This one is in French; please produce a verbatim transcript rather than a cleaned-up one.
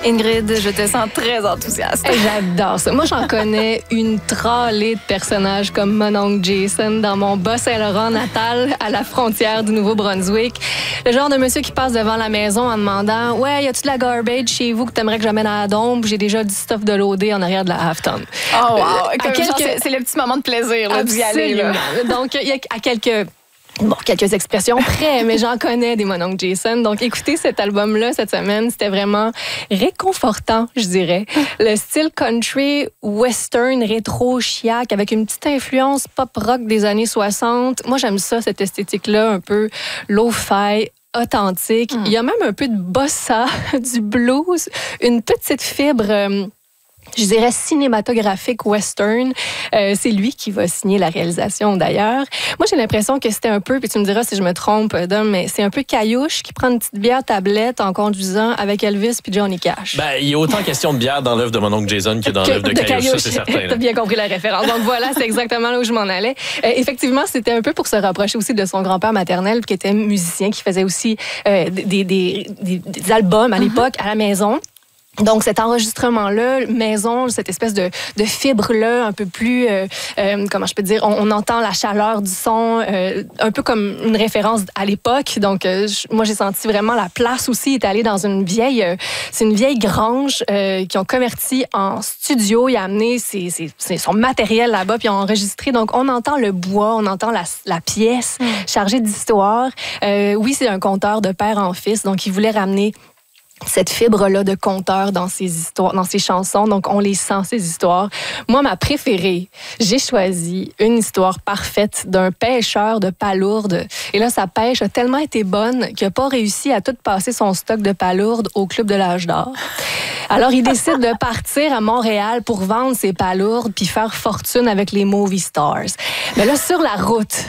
Ingrid, je te sens très enthousiaste. J'adore ça. Moi, j'en connais une tralée de personnages comme mon oncle Jason dans mon Bas-Saint-Laurent natal à la frontière du Nouveau-Brunswick. Le genre de monsieur qui passe devant la maison en demandant « Ouais, y a-tu de la garbage chez vous que t'aimerais que j'amène à la dombe? J'ai déjà du stuff de loader en arrière de la half-ton. » Oh wow! À Comme quelques... genre, c'est, c'est le petit moment de plaisir là, d'y aller. Là. Donc, il y a à quelques... Bon, quelques expressions près, mais j'en connais des mon oncle Jason. Donc, écoutez cet album-là cette semaine, c'était vraiment réconfortant, je dirais. Le style country, western, rétro, chiac, avec une petite influence pop-rock des années soixante. Moi, j'aime ça, cette esthétique-là, un peu lo-fi, authentique. Mm. Il y a même un peu de bossa, du blues, une petite fibre... Euh, je dirais cinématographique western. Euh, c'est lui qui va signer la réalisation d'ailleurs. Moi, j'ai l'impression que c'était un peu, puis tu me diras si je me trompe, Dom, mais c'est un peu Caillouche qui prend une petite bière tablette en conduisant avec Elvis puis Johnny Cash. Ben, il y a autant question de bière dans l'œuvre de mon oncle Jason que dans que l'œuvre de, de Caillouche, Caillouche, ça c'est certain. T'as bien compris la référence. Donc voilà, c'est exactement là où je m'en allais. Euh, effectivement, c'était un peu pour se rapprocher aussi de son grand-père maternel qui était musicien, qui faisait aussi euh, des, des, des, des albums à l'époque mm-hmm. à la maison. Donc, cet enregistrement-là, maison, cette espèce de, de fibre-là, un peu plus, euh, euh, comment je peux dire, on, on entend la chaleur du son, euh, un peu comme une référence à l'époque. Donc, euh, je, moi, j'ai senti vraiment la place aussi. Il est allé dans une vieille, euh, c'est une vieille grange euh, qu'ils ont convertie en studio. Il a amené ses, ses, ses, son matériel là-bas, puis ils ont enregistré. Donc, on entend le bois, on entend la, la pièce chargée d'histoire. Euh, oui, c'est un conteur de père en fils, donc il voulait ramener cette fibre-là de conteur dans ses histoires, dans ses chansons. Donc, on les sent, ces histoires. Moi, ma préférée, j'ai choisi une histoire parfaite d'un pêcheur de palourdes. Et là, sa pêche a tellement été bonne qu'il n'a pas réussi à tout passer son stock de palourdes au Club de l'Âge d'Or. Alors, il décide de partir à Montréal pour vendre ses palourdes puis faire fortune avec les movie stars. Mais là, sur la route,